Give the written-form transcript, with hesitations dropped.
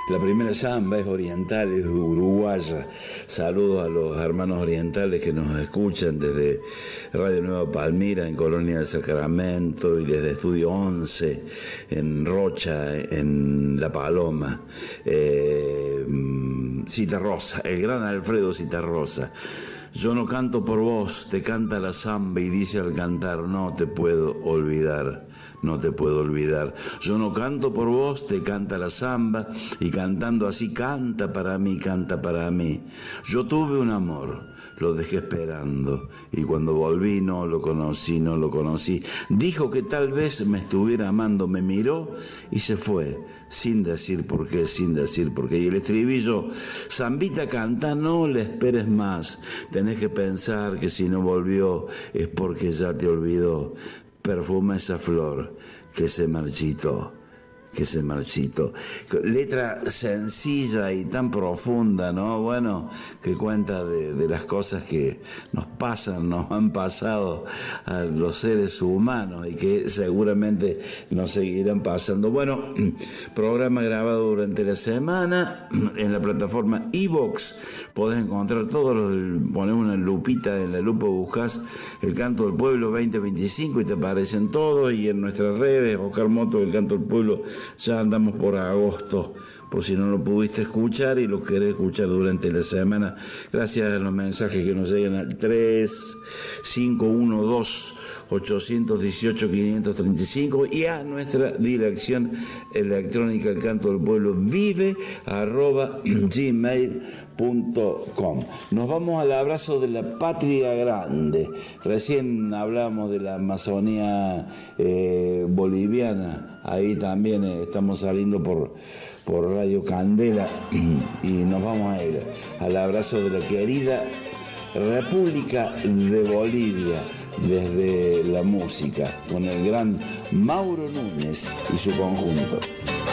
La primera samba es oriental, es uruguaya. Saludos a los hermanos orientales que nos escuchan desde Radio Nueva Palmira en Colonia del Sacramento y desde Estudio 11 en Rocha, en La Paloma. Citarrosa, el gran Alfredo Citarrosa. Yo no canto por vos, te canta la samba y dice al cantar, no te puedo olvidar, no te puedo olvidar. Yo no canto por vos, te canta la samba y cantando así canta para mí, canta para mí. Yo tuve un amor, lo dejé esperando y cuando volví no lo conocí, no lo conocí. Dijo que tal vez me estuviera amando, me miró y se fue, sin decir por qué, sin decir por qué. Y el estribillo, zambita canta, no le esperes más. Tenés que pensar que si no volvió es porque ya te olvidó. Perfuma esa flor que se marchitó. Que se marchitó. Letra sencilla y tan profunda, ¿no? Bueno, que cuenta de las cosas que nos pasan, nos han pasado a los seres humanos y que seguramente nos seguirán pasando. Bueno, programa grabado durante la semana en la plataforma iVoox. Podés encontrar todos ponés una lupita en la lupa, buscás El Canto del Pueblo 2025 y te aparecen todos, y en nuestras redes, Oscar Moto, El Canto del Pueblo. Ya andamos por agosto, por si no lo pudiste escuchar y lo querés escuchar durante la semana, gracias a los mensajes que nos llegan al 3512-818-535 y a nuestra dirección electrónica elcantodelpueblovive@gmail.com. Nos vamos al abrazo de la patria grande. Recién hablamos de la Amazonía boliviana. Ahí también estamos saliendo por Radio Candela y nos vamos a ir al abrazo de la querida República de Bolivia desde la música con el gran Mauro Núñez y su conjunto.